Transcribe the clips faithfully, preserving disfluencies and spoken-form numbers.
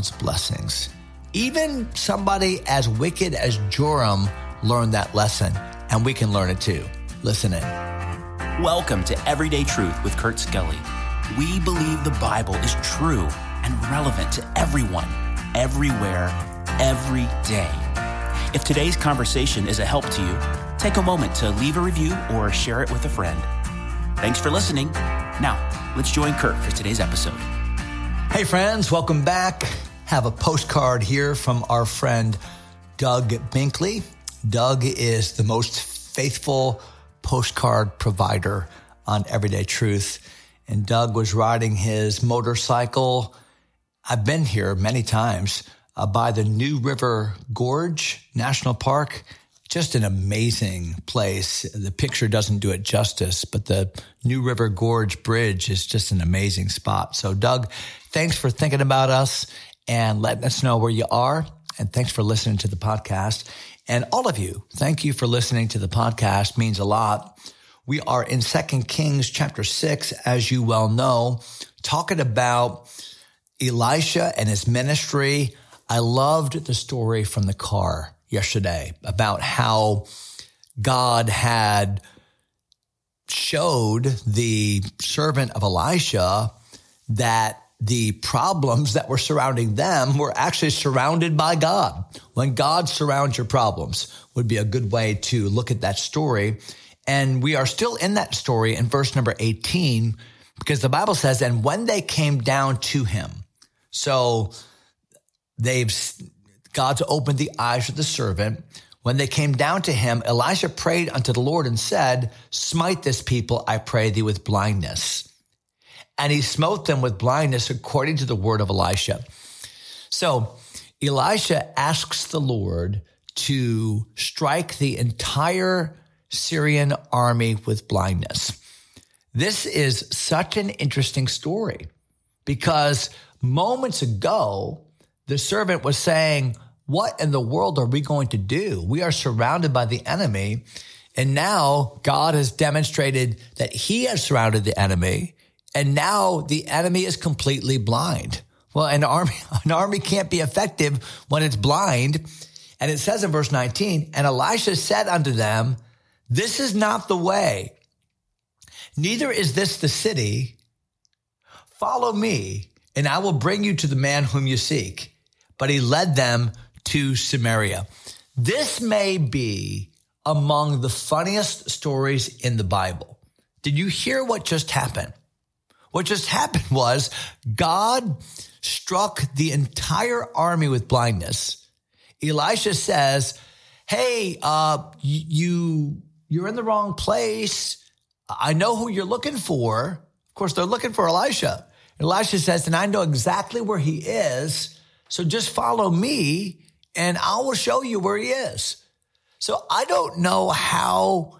God's blessings. Even somebody as wicked as Joram learned that lesson, and we can learn it too. Listen in. Welcome to Everyday Truth with Kurt Skelly. We believe the Bible is true and relevant to everyone, everywhere, every day. If today's conversation is a help to you, take a moment to leave a review or share it with a friend. Thanks for listening. Now, let's join Kurt for today's episode. Hey friends, welcome back. Have a postcard here from our friend Doug Binkley. Doug is the most faithful postcard provider on Everyday Truth. And Doug was riding his motorcycle. I've been here many times uh, by the New River Gorge National Park. Just an amazing place. The picture doesn't do it justice, but the New River Gorge Bridge is just an amazing spot. So Doug, thanks for thinking about us and letting us know where you are. And thanks for listening to the podcast. And all of you, thank you for listening to the podcast. Means a lot. We are in Second Kings chapter six, as you well know, talking about Elisha and his ministry. I loved the story from the car yesterday about how God had showed the servant of Elisha that the problems that were surrounding them were actually surrounded by God. When God surrounds your problems would be a good way to look at that story. And we are still in that story in verse number eighteen, because the Bible says, and when they came down to him, so they've, God's opened the eyes of the servant. When they came down to him, Elisha prayed unto the Lord and said, smite this people, I pray thee, with blindness. And he smote them with blindness according to the word of Elisha. So Elisha asks the Lord to strike the entire Syrian army with blindness. This is such an interesting story because moments ago, the servant was saying, what in the world are we going to do? We are surrounded by the enemy. And now God has demonstrated that he has surrounded the enemy. And now the enemy is completely blind. Well, an army, an army can't be effective when it's blind. And it says in verse nineteen, and Elisha said unto them, this is not the way, neither is this the city. Follow me, and I will bring you to the man whom you seek. But he led them to Samaria. This may be among the funniest stories in the Bible. Did you hear what just happened? What just happened was God struck the entire army with blindness. Elisha says, hey, uh, you, you're in the wrong place. I know who you're looking for. Of course, they're looking for Elisha. Elisha says, and I know exactly where he is. So just follow me and I will show you where he is. So I don't know how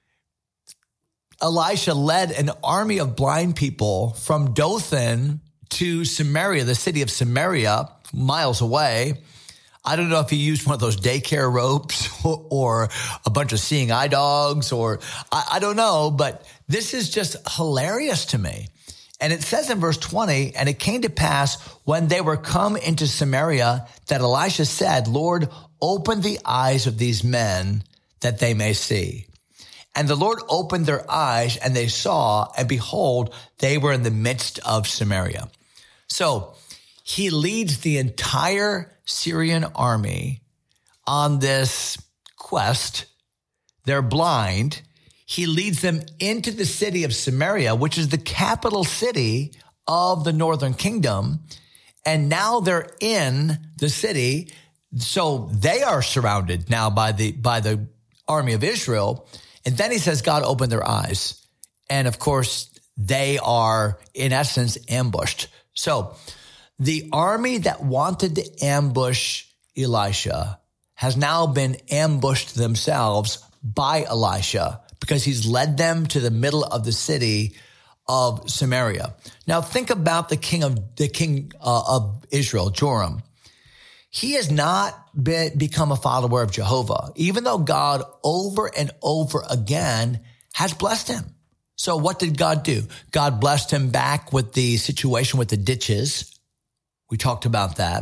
Elisha led an army of blind people from Dothan to Samaria, the city of Samaria, miles away. I don't know if he used one of those daycare ropes or, or a bunch of seeing eye dogs or I, I don't know, but this is just hilarious to me. And it says in verse twenty, and it came to pass when they were come into Samaria that Elisha said, Lord, open the eyes of these men that they may see. And the Lord opened their eyes and they saw, and behold, they were in the midst of Samaria. So he leads the entire Syrian army on this quest. They're blind. He leads them into the city of Samaria, which is the capital city of the northern kingdom. And now they're in the city. So they are surrounded now by the, by the army of Israel. And then he says, God opened their eyes. And of course, they are in essence ambushed. So the army that wanted to ambush Elisha has now been ambushed themselves by Elisha because he's led them to the middle of the city of Samaria. Now think about the king of the king uh, of Israel, Joram. He has not been, become a follower of Jehovah, even though God over and over again has blessed him. So what did God do? God blessed him back with the situation with the ditches. We talked about that.